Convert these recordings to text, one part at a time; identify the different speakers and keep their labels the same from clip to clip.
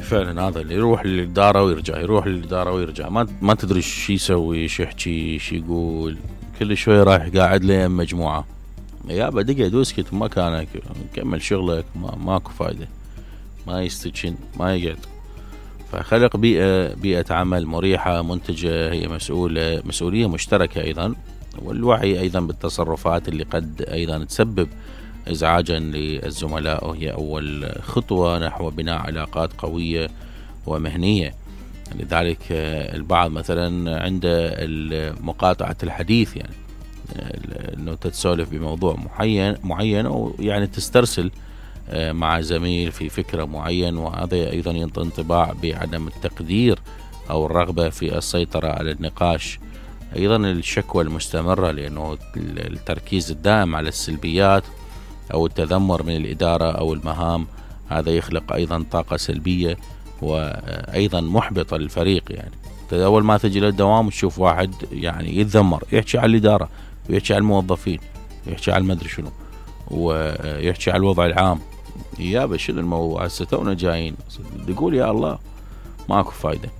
Speaker 1: فعلا هذا اللي يروح للإدارة ويرجع، يروح للإدارة ويرجع، ما تدري شو يسوي، شو يحكي، شو يقول، كل شوي رايح قاعد لين مجموعة. يابا دقعد واسكت بمكانك، كمل شغلك، ماكو فايدة، ما يستكشن، ما يقعد. فخلق بيئة عمل مريحة منتجة هي مسؤولية مشتركة أيضا، والوعي أيضا بالتصرفات اللي قد أيضا تسبب إزعاجا للزملاء، وهي أول خطوة نحو بناء علاقات قوية ومهنية. لذلك البعض مثلا عنده مقاطعة الحديث، يعني أنه تتسولف بموضوع معين أو يعني تسترسل مع زميل في فكرة معين، وهذا أيضا ينطي انطباع بعدم التقدير أو الرغبة في السيطرة على النقاش. أيضا الشكوى المستمرة، لأنه التركيز الدائم على السلبيات أو التذمر من الإدارة أو المهام، هذا يخلق أيضا طاقة سلبية وأيضا محبطة للفريق. يعني أول ما تجي للدوام وتشوف واحد يعني يتذمر، يحكي على الإدارة ويحكي على الموظفين ويحكي على المدري شنو ويحكي على الوضع العام، يابا شنو الموضوع، هسه تونا جايين، يقول يا الله ماكو فايدة.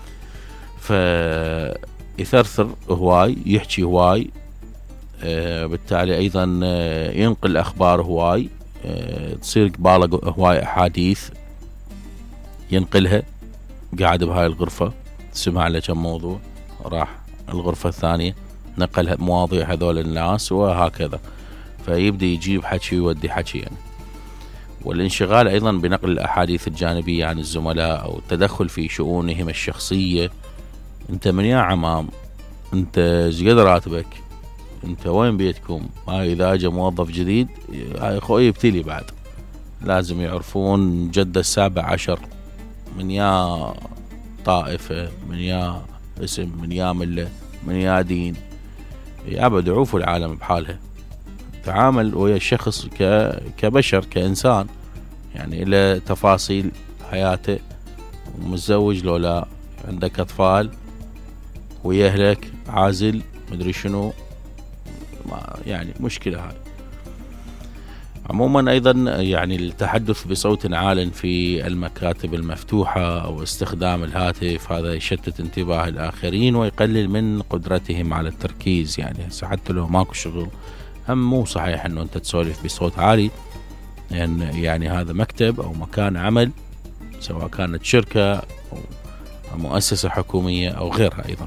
Speaker 1: فيثرثر هواي، يحكي هواي، بالتالي أيضا ينقل أخبار هواي، تصير قباله هواي أحاديث ينقلها، قاعد بهاي الغرفة سمع له كم موضوع، راح الغرفة الثانية نقل مواضيع هذول الناس، وهكذا. فيبدأ يجيب حكي ويودي حكي يعني. والانشغال أيضا بنقل الأحاديث الجانبية عن الزملاء أو التدخل في شؤونهم الشخصية. أنت من يا عمام، أنت ايش قد راتبك، أنت وين بيتكم، إذا أجى موظف جديد هاي خوي يبتلي بعد، لازم يعرفون جدة 17 من يا طائفة، من يا اسم، من يا ملة، من يا دين. يابا دعوفوا العالم بحالها، تعامل ويا الشخص كبشر، كإنسان، يعني إلى تفاصيل حياته، متزوج لو لا، عندك أطفال ويا أهلك، عازل، مدري شنو، يعني مشكلة هاي. عموما أيضا يعني التحدث بصوت عال في المكاتب المفتوحة أو استخدام الهاتف، هذا يشتت انتباه الآخرين ويقلل من قدرتهم على التركيز. يعني حتى لو ماكو شغل، هم مو صحيح أنه أنت تسولف بصوت عالي، يعني هذا مكتب أو مكان عمل، سواء كانت شركة أو مؤسسة حكومية أو غيرها. أيضا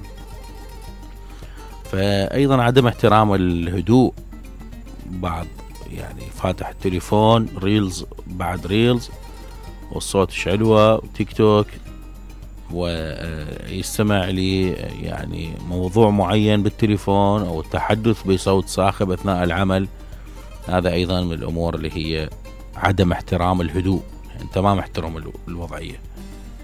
Speaker 1: فأيضا عدم احترام الهدوء، بعض يعني فاتح التليفون ريلز بعد ريلز والصوت شعلوة وتيك توك، ويستمع لي يعني موضوع معين بالتليفون أو التحدث بصوت صاخب أثناء العمل. هذا أيضا من الأمور اللي هي عدم احترام الهدوء، يعني أنت ما محترم الوضعية.